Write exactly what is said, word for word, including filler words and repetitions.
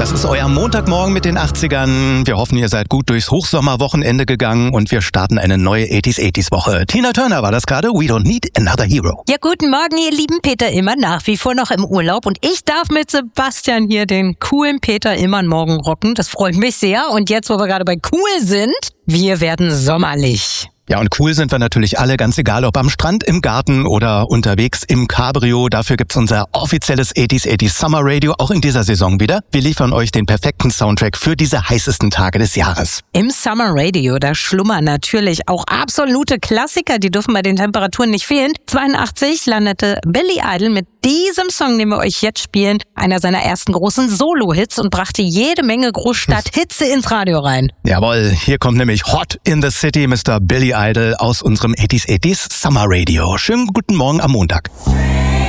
Das ist euer Montagmorgen mit den achtzigern. Wir hoffen, ihr seid gut durchs Hochsommerwochenende gegangen und wir starten eine neue achtziger achtziger Woche. Tina Turner war das gerade. We don't need another hero. Ja, guten Morgen, ihr lieben Peter Illmann, nach wie vor noch im Urlaub. Und ich darf mit Sebastian hier den coolen Peter Illmann morgen rocken. Das freut mich sehr. Und jetzt, wo wir gerade bei cool sind, wir werden sommerlich. Ja, und cool sind wir natürlich alle, ganz egal ob am Strand, im Garten oder unterwegs im Cabrio. Dafür gibt's unser offizielles achtziger achtziger Summer Radio auch in dieser Saison wieder. Wir liefern euch den perfekten Soundtrack für diese heißesten Tage des Jahres. Im Summer Radio, da schlummern natürlich auch absolute Klassiker, die dürfen bei den Temperaturen nicht fehlen. zweiundachtzig landete Billy Idol mit diesem Song, den wir euch jetzt spielen, einer seiner ersten großen Solo-Hits und brachte jede Menge Großstadt-Hitze ins Radio rein. Jawohl, hier kommt nämlich Hot in the City, Mister Billy Idol aus unserem achtziger achtziger Summer Radio. Schönen guten Morgen am Montag.